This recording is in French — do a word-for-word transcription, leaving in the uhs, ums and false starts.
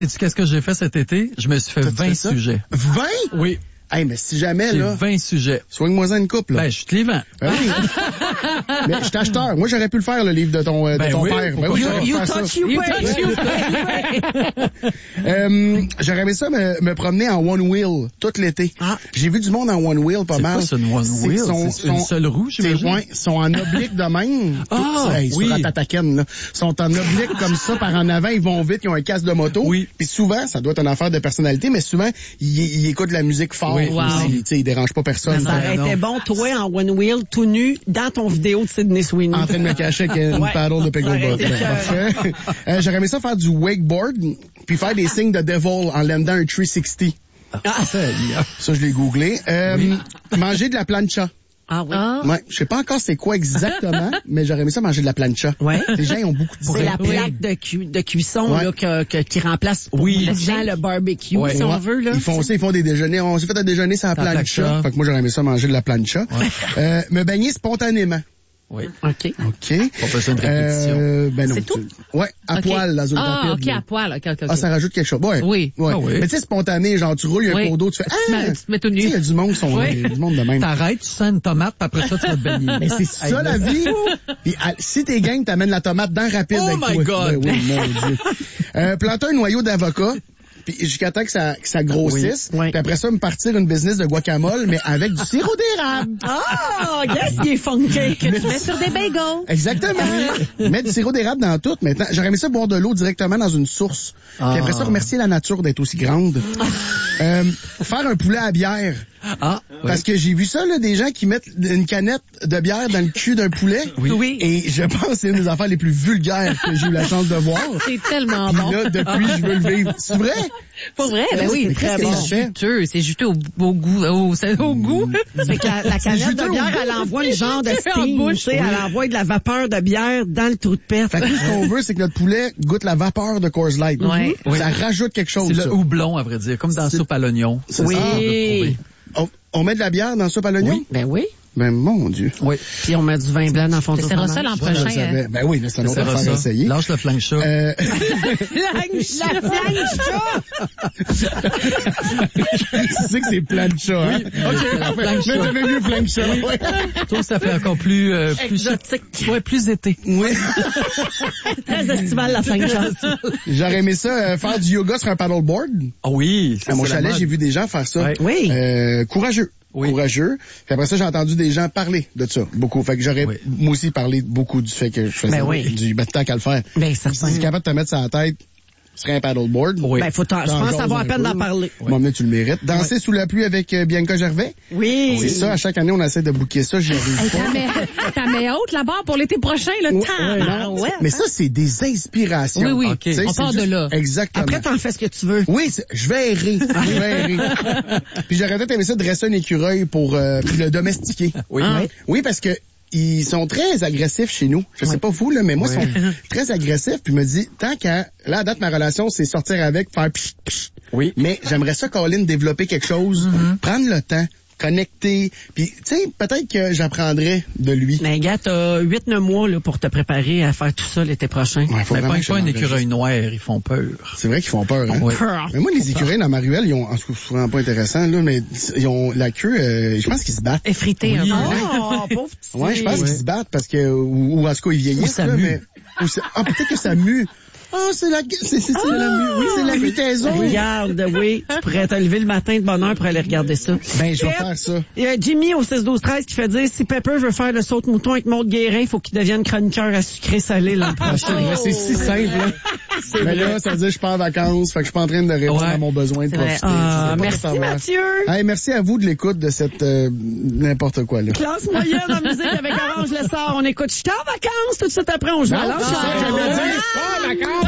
sais-tu qu'est-ce que j'ai fait cet été? Je me suis fait vingt sujets. vingt? Oui. Hey, mais si jamais, J'ai là. vingt sujets. Soigne-moi-en une couple, là. Ben, je te les vends. Ben oui. Mais je suis acheteur. Moi, j'aurais pu le faire, le livre de ton, euh, Ben de ton oui, père. Ben oui, you, j'aurais pu You faire ça. touch, you pay. Euh, j'aurais aimé ça me, me promener en one wheel tout l'été. Ah. J'ai vu du monde en one wheel pas C'est mal. quoi, c'est une one C'est wheel? qu'ils sont- C'est une sont- seule roue, C'est j'imagine? ouais, ils sont en oblique de même. Ah, Hey, oui. sur la tataquenne, là. Ils sont en oblique comme ça par en avant, ils vont vite, ils ont un casque de moto. Oui. Puis souvent, ça doit être une affaire de personnalité, mais souvent, ils, ils écoutent de la musique fort. Oui. Wow. Ils, tu sais, ils dérangent pas personne. Ça aurait non. été bon, toi, en one wheel, tout nu, dans ton vidéo de Sydney Sweeney. En train de me cacher avec une Ouais. paddle de pickleball. Ça aurait été Ben, parfait. Euh, j'aurais aimé ça faire du wakeboard, puis faire des signes de devil en landant un trois cent soixante. Ah, Ça, je l'ai googlé. Euh, Manger de la plancha. ah oui. Ah. Ouais, je sais pas encore c'est quoi exactement, mais j'aurais aimé ça manger de la plancha. Ouais. Les gens ils ont beaucoup de C'est la Oui. plaque de, cu- de cuisson Ouais. là, que, que- qui remplace pour Oui. les gens le barbecue, Ouais. si on Ouais. veut. Là. Ils font ça, ils font des déjeuners. On s'est fait un déjeuner sans la Sans plancha. plancha. Fait que moi, j'aurais aimé ça manger de la plancha. Euh, me baigner spontanément. Oui. OK. OK. Pas besoin de répétition. Euh, ben non. C'est tout? Ouais, à Ok. poil, dans une Ah, rapide. OK, là. à poil. OK, OK, OK. Ah, ça rajoute quelque chose. Ouais. Oui. Ouais. Ah oui. Mais tu sais, spontané, genre, tu roules, il y a un Oui. cours d'eau, tu fais, Tu te mets- ah! tu te mets tout nu. Tu sais, il y a du monde qui sont, Oui. il y a du monde de même. T'arrêtes, tu sens une tomate, puis après ça, tu vas te baigner. Mais c'est ça, la vie. Puis, à- si t'es gang, t'amènes la tomate dans rapide Oh avec my toi. God. Ben oui, mon Dieu. Euh, planter un noyau d'avocat. Puis jusqu'à temps que ça, que ça grossisse. Oui. Oui. Puis après ça, me partir une business de guacamole, mais avec du sirop d'érable. Ah, yes, il est funky. Que tu mets sur des bagels. Exactement. Mettre du sirop d'érable dans tout. Maintenant, j'aurais aimé ça boire de l'eau directement dans une source. Ah. Puis après ça, remercier la nature d'être aussi grande. euh, faire un poulet à bière. Ah, Parce que j'ai vu ça, là, des gens qui mettent une canette de bière dans le cul d'un poulet. Oui. Et je pense que c'est une des affaires les plus vulgaires que j'ai eu la chance de voir. C'est tellement Puis bon. là, depuis, je veux le vivre. C'est vrai? Pour vrai, ben oui. C'est très C'est bon. juteux. C'est juteux au, au goût. Au, c'est au goût. C'est que la, la canette juteux de au bière, goût. elle envoie le genre de En steam, bouche. tu sais, elle envoie de la vapeur de bière dans le trou de perte. Fait que nous, ce qu'on veut, c'est que notre poulet goûte la vapeur de Coors Light. Ouais. Mhm. Ça rajoute quelque chose, c'est ça. le houblon, à vrai dire, comme dans la C'est- soupe à l'oignon. C'est Oui. ça. Ah, on peut trouver. On, on met de la bière dans la soupe à l'oignon? Oui. Ben oui. Ben, mon Dieu. Oui. Puis on met du vin blanc dans le fond du C'est ça fromage. l'an Je le prochain. savais. hein. Ben oui, là, c'est une autre C'est affaire à ça. essayer. Lâche le flanc chat. Euh, La tu sais que c'est plancha, hein? OK, parfait. Mais j'avais mieux plancha. Ouais. Je trouve que ça fait encore plus, euh, plus, Exotique. ouais, plus été. Oui. Très estival la fin de chance. J'aurais aimé ça, euh, faire du yoga sur un paddleboard. Ah oui. À mon c'est la chalet, mode. j'ai vu des gens faire ça. Ouais. Oui. Euh, courageux. Oui. Courageux. Puis après ça, j'ai entendu des gens parler de ça. Beaucoup. Fait que j'aurais, Oui. moi aussi, parlé beaucoup du fait que je faisais Ben oui. du, ben, tant qu'à le faire. Ben, Si certain. tu es capable de te mettre ça à la tête, ce serait un paddleboard. Oui. Ben, faut t'en- je pense que ça vaut la peine d'en parler. Bon, mais tu le mérites. Danser sous la pluie avec euh, Bianca Gervais. Oui. C'est ça, à chaque année, on essaie de booker ça, j'y arrive Hey, pas. t'as mis- T'as mis haute la barre pour l'été prochain, le Ouais, temps. ouais, non. ouais. Mais ça, c'est des inspirations. Oui, oui. Ok. Tu sais, On c'est part de juste- là. Exactement. Après, t'en fais ce que tu veux. Oui, c'est- je vais errer. Je vais errer. Puis j'aurais peut-être aimé ça dresser un écureuil pour euh, puis le domestiquer. Oui. Ah. Oui, parce que ils sont très agressifs chez nous. Je sais pas vous, là, mais moi, ils Oui. sont très agressifs. Puis me dit, tant qu'à... Là, à date, ma relation, c'est sortir avec, faire psh, psh. Oui. Mais j'aimerais ça, Colin, développer quelque chose, prendre le temps, connecter. Puis, tu sais, peut-être que j'apprendrais de lui. Mais gars, t'as huit neuf mois là, pour te préparer à faire tout ça l'été prochain. Ouais, faut Mais vraiment pas, que je pas un m'enregistre. écureuil noir, ils font peur. C'est vrai qu'ils font peur, hein? Oui. Peur. Mais moi, les écureuils dans ma ruelle, ils ont, en tout cas, c'est vraiment pas intéressant, là, mais ils ont la queue, euh, je pense qu'ils se battent. Effrité un Oui. peu. Oh, pauvre petit. Ouais, je pense qu'ils se battent parce que, ou, ou en tout cas, ils vieillissent, Ou ça là, mue. mais, ou ça- ah, peut-être que ça mue. Ah, c'est la, c'est, c'est, c'est la mue. Oui, c'est la mutaison. Regarde, oui, tu pourrais te lever le matin de bonne heure pour aller regarder ça. Ben, je vais Pep, faire ça. Il y a Jimmy au six douze treize qui fait dire si Pepper veut faire le saut de mouton avec Maud Guérin, il faut qu'il devienne chroniqueur à sucré salé l'an prochain. Mais c'est si simple, là. Mais là, ça veut dire que je pars en vacances, fait que je suis pas en train de répondre Ouais. à mon besoin de C'est vrai. profiter. Ah, C'est pas merci de savoir. Mathieu. Hey, merci à vous de l'écoute de cette, euh, n'importe quoi, là. Classe moyenne en musique avec Orange Lessard. On écoute Je suis en vacances tout de suite après. On joue à Non, l'enchère. c'est ça que j'allais dire. Ah, d'accord.